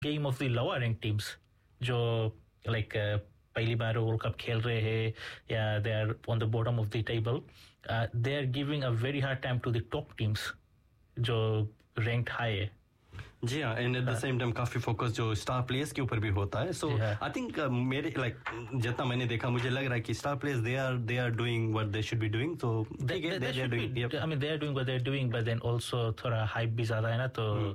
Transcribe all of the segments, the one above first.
Game of the lower rank teams जो like पहली बार world cup खेल रहे हैं या they are on the bottom of the table, they are giving a very hard time to the top teams जो ranked high है. जी हाँ, and at the same time काफी फोकस जो स्टार प्लेयर्स के ऊपर भी होता है. सो आई थिंक मेरे लाइक जितना मैंने देखा मुझे लग रहा है कि star players they are doing what they should be doing. तो they are doing, I mean they are doing what they are doing, but then also थोड़ा हाइप भी ज्यादा है ना, तो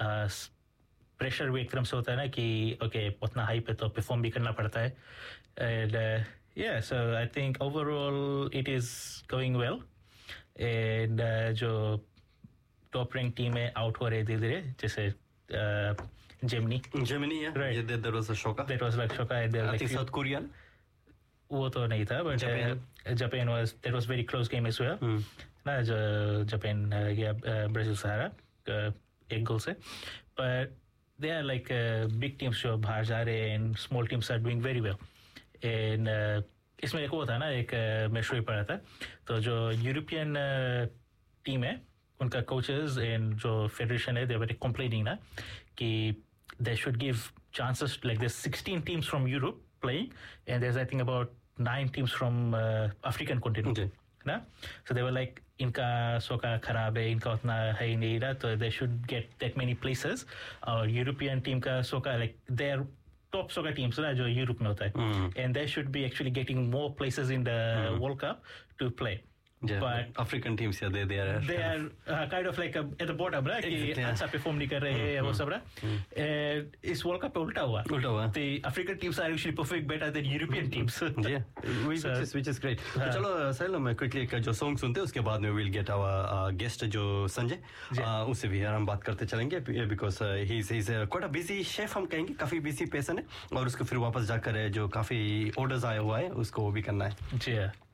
प्रेशर भी एकदम से होता है ना कि ओके उतना हाइप है तो परफॉर्म भी करना पड़ता है. And yeah, so I think overall it is going well. And जो टॉप रैंक टीम है आउट हो रहे धीरे धीरे, जैसे Gemini right. There was a Shoka. That was like Shoka. I think South Korea. वो तो नहीं था, but Japan was, that was very close game as well. ना जो जापान गया ब्राजील से हारा एक गोल से. But they are like big teams जो बाहर जा रहे हैं and small teams are doing very well. And इसमें एक वो था ना, एक मैं शो पढ़ा था, तो जो यूरोपियन टीम है उनका कोचेस एंड जो फेडरेशन है, दे वर कंप्लेनिंग ना कि they should give chances, like there's 16 teams from Europe playing and there's I think about 9 teams from African continent. Okay. ना, so they were like इनका सोका खराब है, इनका उतना है ही नहीं रहा, तो they should get that many places. और यूरोपियन टीम का सोका like they are top soccer teams ना जो यूरोप में होता है, and they should be actually getting more places in the World Cup to play. Yeah, but African teams they are kind of like at the bottom, right? कि अच्छा perform नहीं कर रहे हैं वो सब रहा. इस वर्ल्ड कप पे उल्टा हुआ. The African teams are actually performing better than European teams. Yeah, which is great. तो चलो साहिल, मैं क्विकली एक जो सॉन्ग सुनते हैं उसके बाद में we'll get our guest जो संजय, उससे भी हम बात करते चलेंगे because he's quite a busy chef, हम कहेंगे काफी busy person है, और उसको फिर वापस जाकर जो काफी ऑर्डर्स आया हुआ है उसको वो भी करना है. जी.